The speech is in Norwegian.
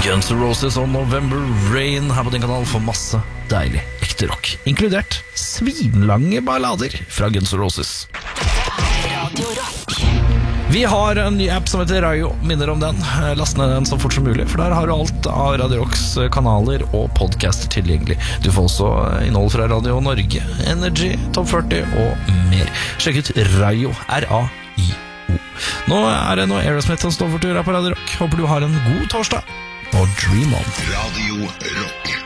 Guns N' Roses og November Rain her på din kanal for masse deilig ekte rock, inkludert svinlange ballader fra Guns N' Roses. Radio Rock. Vi har en ny app som heter Rayo, minner om den. Last ned den så fort som mulig, for der har du alt av Radio Rocks kanaler og podcaster tilgjengelig. Du får også innhold fra Radio Norge, Energy, Top 40 og mer. Sjekk ut Rayo, R-A-I-O. Nå er det noe Aerosmith som står for tur her på Radio Rock. Håper du har en god torsdag. Og Dream On. Radio Rock.